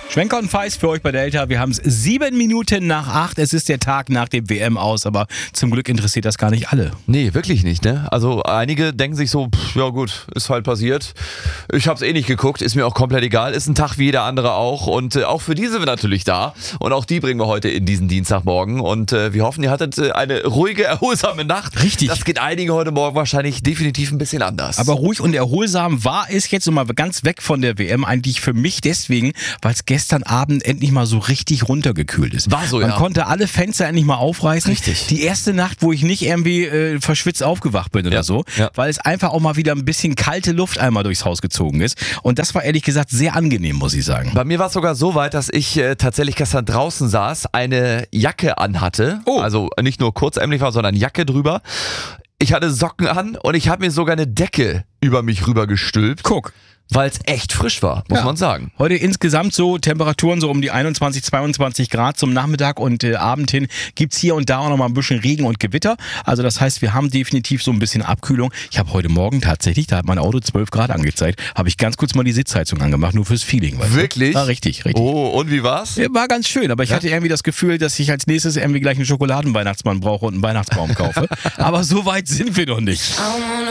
Schwenker und Feist für euch bei Delta. Wir haben es 7 Minuten nach 8. Es ist der Tag nach dem WM aus, aber zum Glück interessiert das gar nicht alle. Nee, wirklich nicht, ne? Also einige denken sich so, ja gut, ist halt passiert. Ich hab's eh nicht geguckt, ist mir auch komplett egal. Ist ein Tag wie jeder andere auch. Und auch für die sind wir natürlich da. Und auch die bringen wir heute in diesen Dienstagmorgen. Und wir hoffen, ihr hattet eine ruhige, erholsame Nacht. Richtig. Das geht einigen heute Morgen wahrscheinlich definitiv ein bisschen anders. Aber ruhig und erholsam war es jetzt mal ganz weg von der WM eigentlich für mich deswegen, weil es gestern Abend endlich mal so richtig runtergekühlt ist. War so, Man ja. konnte alle Fenster endlich mal aufreißen. Richtig. Die erste Nacht, wo ich nicht irgendwie verschwitzt aufgewacht bin oder Ja, so, ja. weil es einfach auch mal wieder ein bisschen kalte Luft einmal durchs Haus gezogen ist. Und das war ehrlich gesagt sehr angenehm, muss ich sagen. Bei mir war es sogar so weit, dass ich tatsächlich gestern draußen saß, eine Jacke anhatte. Oh. Also nicht nur kurzärmlich war, sondern Jacke drüber. Ich hatte Socken an und ich habe mir sogar eine Decke über mich rüber gestülpt, Guck. weil es echt frisch war, muss Ja. man sagen. Heute insgesamt so Temperaturen so um die 21, 22 Grad zum Nachmittag und Abend hin gibt's hier und da auch noch mal ein bisschen Regen und Gewitter. Also das heißt, wir haben definitiv so ein bisschen Abkühlung. Ich habe heute Morgen tatsächlich, da hat mein Auto 12 Grad angezeigt, habe ich ganz kurz mal die Sitzheizung angemacht, nur fürs Feeling. Weißt du? Wirklich? War richtig. Oh, und wie war's? Ja, war ganz schön, aber ich hatte irgendwie das Gefühl, dass ich als nächstes irgendwie gleich einen Schokoladenweihnachtsmann brauche und einen Weihnachtsbaum kaufe. Aber so weit sind wir noch nicht.